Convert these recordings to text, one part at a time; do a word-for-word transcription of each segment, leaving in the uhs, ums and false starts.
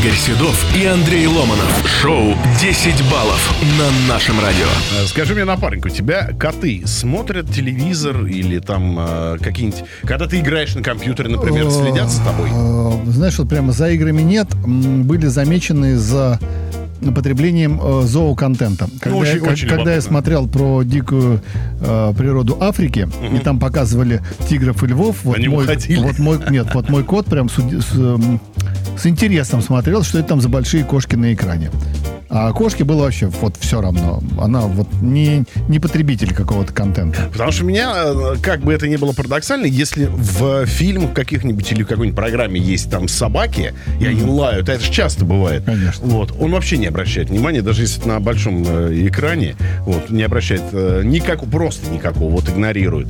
Игорь Седов и Андрей Ломанов. Шоу «десять баллов» на нашем радио. Скажи мне, напарник, у тебя коты смотрят телевизор или там э, какие-нибудь... Когда ты играешь на компьютере, например, следят за тобой? Знаешь, вот прямо за играми нет. Были замечены за потреблением э, зооконтента. Когда, ну, очень, я, очень когда я смотрел про дикую э, природу Африки, угу. и там показывали тигров и львов, вот Они мой, уходили. вот мой, нет, вот мой кот прям с, с, с интересом смотрел, что это там за большие кошки на экране. А кошке было вообще вот все равно. Она вот не, не потребитель какого-то контента. Потому что меня, как бы это ни было парадоксально, если в фильмах каких-нибудь или в какой-нибудь программе есть там собаки, и они лают, это же часто бывает. Конечно. Вот, он вообще не обращает внимания, даже если на большом э, экране, вот, не обращает э, никакого, просто никакого, вот игнорирует.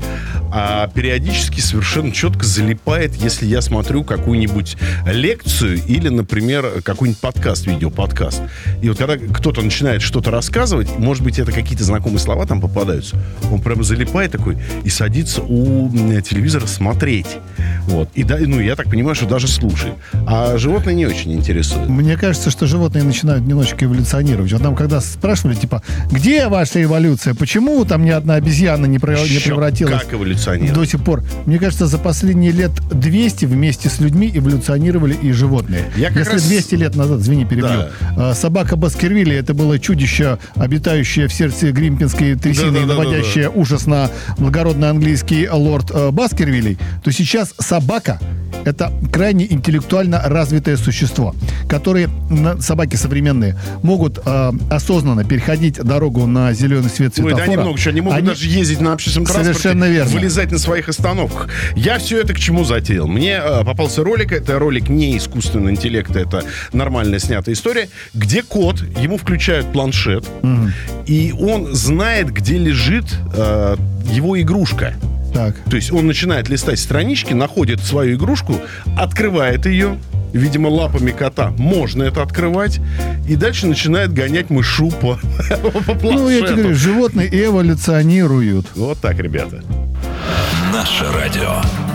А периодически совершенно четко залипает, если я смотрю какую-нибудь лекцию или, например, какой-нибудь подкаст, видеоподкаст. И вот когда кто-то начинает что-то рассказывать, может быть, это какие-то знакомые слова там попадаются, он прямо залипает такой и садится у телевизора смотреть. Вот. И да, ну, я так понимаю, что даже слушает. А животные не очень интересуют. Мне кажется, что животные начинают немножечко эволюционировать. Вот нам когда спрашивали, типа, где ваша эволюция? Почему там ни одна обезьяна не, про... не превратилась? Как эволюционировать? До сих пор. Мне кажется, за последние лет двести вместе с людьми эволюционировали и животные. Я как Если раз... двести лет назад, извини, перебью, да. собака Баскервилли, это было чудище, обитающее в сердце гримпинской трясины, да, да, наводящее да, да, да. ужас на благородный английский лорд э, Баскервилей, то сейчас собака — это крайне интеллектуально развитое существо, которые, собаки современные, могут э, осознанно переходить дорогу на зеленый свет светофора. Ой, да, немного чего. Они могут они... даже ездить на общественном транспорте, совершенно верно. Вылезать на своих остановках. Я все это к чему затеял? Мне э, попался ролик, это ролик не искусственного интеллекта, это нормально снятая история, где кот, ему включают планшет, угу. и он знает, где лежит э, его игрушка. Так. То есть он начинает листать странички, находит свою игрушку, открывает ее, видимо, лапами кота можно это открывать, и дальше начинает гонять мышу по, по планшету. Ну, я тебе говорю, животные эволюционируют. Вот так, ребята. Наше радио.